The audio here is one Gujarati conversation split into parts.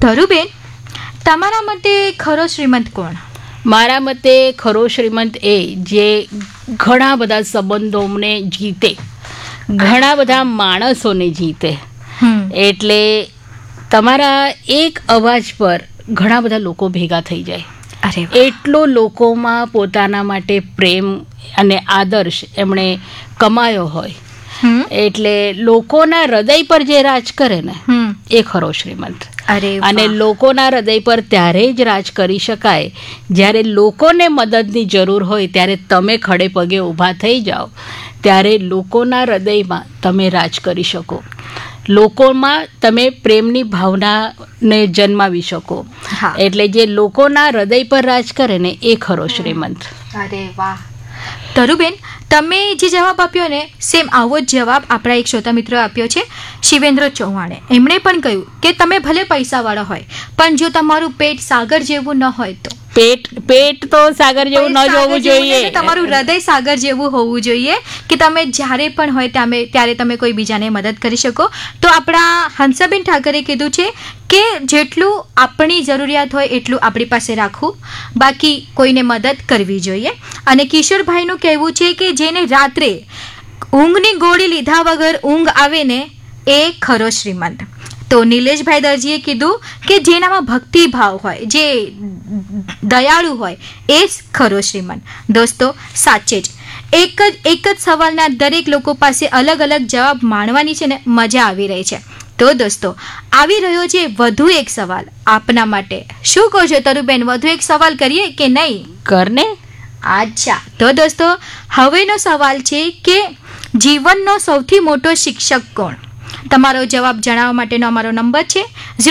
ધરુબેન, તમારા મતે ખરો શ્રીમંત કોણ? મારા મતે ખરો શ્રીમંત એ જે ઘણા બધા સંબંધોને જીતે, ઘણા બધા માણસોને જીતે. એટલે તમારા એક અવાજ પર ઘણા બધા લોકો ભેગા થઈ જાય. એટલો લોકોમાં પોતાના માટે પ્રેમ અને આદર્શ એમણે કમાયો હોય, એટલે લોકોના હૃદય પર જે રાજ કરે ને એ ખરો શ્રીમંત. અને લોકોના હૃદય પર ત્યારે જ રાજ કરી શકાય જ્યારે લોકોને મદદની જરૂર હોય ત્યારે તમે ખડે પગે ઊભા થઈ જાઓ, ત્યારે લોકોના હૃદયમાં તમે રાજ કરી શકો, લોકોમાં તમે પ્રેમની ભાવનાને જન્માવી શકો. એટલે જે લોકોના હૃદય પર રાજ કરે ને એ ખરો શ્રીમંત. અરે વાહ ધરુબેન, તમે જે જવાબ આપ્યો ને સેમ આવો જ જવાબ આપણા એક શ્રોતા મિત્રો આપ્યો છે, શિવેન્દ્ર ચૌહાણે. એમણે પણ કહ્યું કે તમે ભલે પૈસાવાળા હોય પણ જો તમારું પેટ સાગર જેવું ન હોય તો પેટ તો સાગર જેવું ન જોવું જોઈએ, તમારું હૃદય સાગર જેવું હોવું જોઈએ કે તમે જ્યારે પણ હોય ત્યારે તમે કોઈ બીજાને મદદ કરી શકો. તો આપણા હંસાબેન ઠાકરે કીધું છે કે જેટલું આપણી જરૂરિયાત હોય એટલું આપણી પાસે રાખવું, બાકી કોઈને મદદ કરવી જોઈએ. અને કિશોરભાઈનું કહેવું છે કે જેને રાત્રે ઊંઘની ગોળી લીધા વગર ઊંઘ આવે ને એ ખરો શ્રીમંત. તો નિલેશભાઈ દરજીએ કીધું કે જેનામાં ભક્તિભાવ હોય, જે દયાળુ હોય એ જ ખરો શ્રીમંત. દોસ્તો સાચે જ એક જ સવાલના દરેક લોકો પાસે અલગ અલગ જવાબ માણવાની છે ને મજા આવી રહી છે. તો દોસ્તો આવી રહ્યો છે વધુ એક સવાલ આપના માટે. શું કહો છો તરુબેન, વધુ એક સવાલ કરીએ કે નહીં? કરને. અચ્છા, તો દોસ્તો હવેનો સવાલ છે કે જીવનનો સૌથી મોટો શિક્ષક કોણ? તમારો જવાબ જણાવવા માટેનો અમારો નંબર છે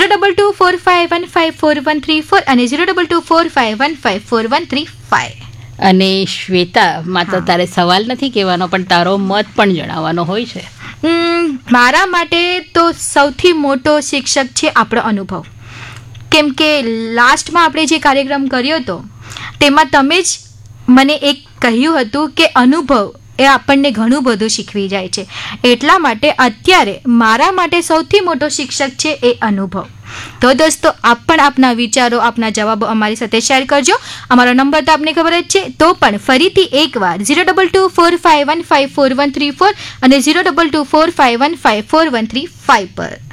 02245154134 અને 02245154135. અને શ્વેતા, માત્ર તારે સવાલ નથી કહેવાનો પણ તારો મત પણ જણાવવાનો હોય છે. મારા માટે તો સૌથી મોટો શિક્ષક છે આપણો અનુભવ. કેમ કે લાસ્ટમાં આપણે જે કાર્યક્રમ કર્યો હતો તેમાં તમે જ મને એક કહ્યું હતું કે અનુભવ એ આપણને ઘણું બધું શીખવી જાય છે. એટલા માટે અત્યારે મારા માટે સૌથી મોટો શિક્ષક છે એ અનુભવ. તો દોસ્તો આપ પણ આપના વિચારો, આપના જવાબો અમારી સાથે શેર કરજો. અમારો નંબર તો આપને ખબર જ છે, તો પણ ફરીથી એકવાર 02245154134 અને 02245154135 પર.